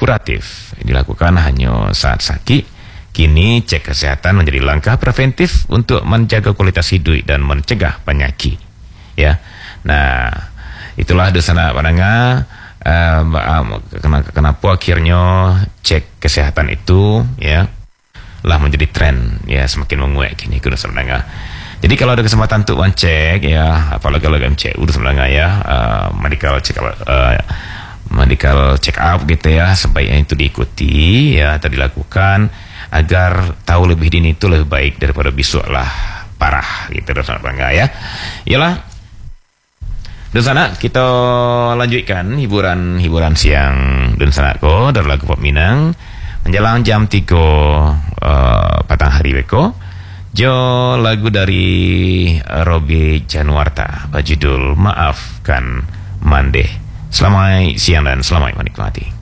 kuratif dilakukan hanya saat sakit. Kini cek kesehatan menjadi langkah preventif untuk menjaga kualitas hidup dan mencegah penyakit. Ya, nah itulah desana pandangan kenapa akhirnya cek kesehatan itu ya lah menjadi tren ya semakin menguat kini kudu sebenarnya. Jadi kalau ada kesempatan untuk cek ya, apalagi kalau cek udah sebenarnya ya medical check up gitu ya, sebaiknya itu diikuti ya atau dilakukan agar tahu lebih dini itu lebih baik daripada besok lah parah gitu sebenarnya ya. Yalah. Dan sana kita lanjutkan hiburan siang dan sana ko dari lagu pop Minang menjelang jam 3 patang hari beko. Jo lagu dari Robby Januarta berjudul Maafkan Mande. Selamat siang dan selamat menikmati.